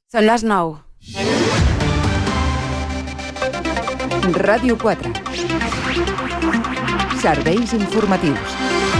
Són les 9. Ràdio 4. Serveis informatius.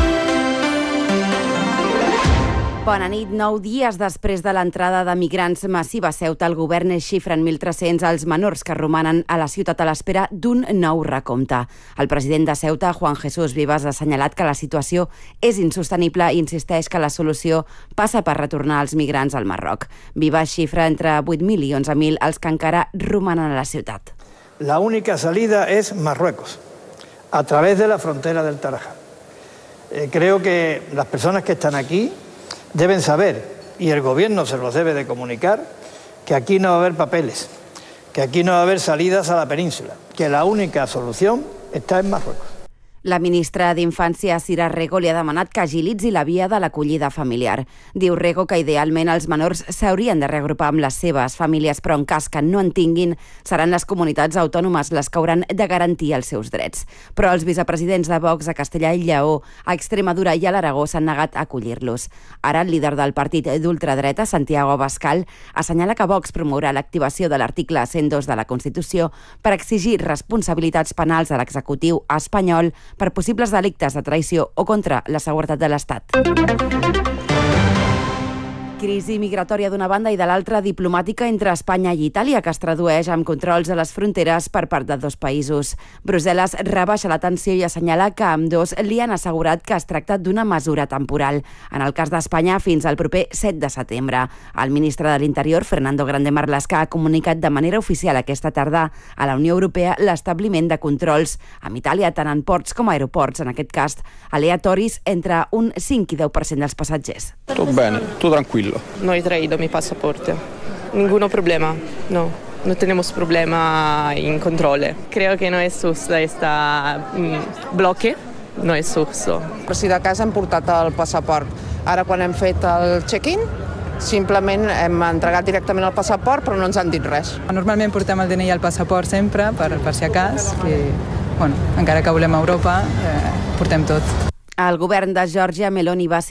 Bona nit. 9 dies després de l'entrada de migrants massiva a Ceuta, el govern xifra en 1.300 els menors que romanen a la ciutat a l'espera d'un nou recompte. El president de Ceuta, Juan Jesús Vivas, ha assenyalat que la situació és insostenible i insisteix que la solució passa per retornar els migrants al Marroc. Vivas xifra entre 8.000 i 11.000 els que encara romanen a la ciutat. La única salida es Marruecos, a través de la frontera del Tarajal. Creo que las personas que están aquí deben saber, y el gobierno se los debe de comunicar, que aquí no va a haber papeles, que aquí no va a haber salidas a la península, que la única solución está en Marruecos. La ministra d'Infància, Cira Rego, li ha demanat que agilitzi la via de l'acollida familiar. Diu Rego que idealment els menors s'haurien de reagrupar amb les seves famílies, però en cas que no en tinguin, seran les comunitats autònomes les que hauran de garantir els seus drets. Però els vicepresidents de Vox a Castellà i Lleó, a Extremadura i a l'Aragó s'han negat a acollir-los. Ara el líder del partit d'ultradreta, Santiago Abascal, assenyala que Vox promourà l'activació de l'article 102 de la Constitució per exigir responsabilitats penals a l'executiu espanyol per possibles delictes de traïció o contra la seguretat de l'Estat. Crisi migratòria d'una banda i de l'altra diplomàtica entre Espanya i Itàlia, que es tradueix amb controls a les fronteres per part de dos països. Brussel·les rebaixa la tensió i assenyala que ambdós li han assegurat que es tracta d'una mesura temporal. En el cas d'Espanya, fins al proper 7 de setembre. El ministre de l'Interior, Fernando Grande Marlaska, ha comunicat de manera oficial aquesta tarda a la Unió Europea l'establiment de controls amb Itàlia tant en ports com a aeroports, en aquest cas aleatoris entre un 5 i 10% dels passatgers. Tutto bene, tutto tranquillo. No he traído mi pasaporte. Ningún problema, no. No tenemos problema en control. Creo que no es justo este bloque, no es justo. Per si de cas hem portat el passaport. Ara quan hem fet el check-in, simplement hem entregat directament el passaport, però no ens han dit res. Normalment portem el DNI i el passaport sempre, per si a cas, que, encara que volem a Europa, portem tot. El govern de Geòrgia, Meloni, va ser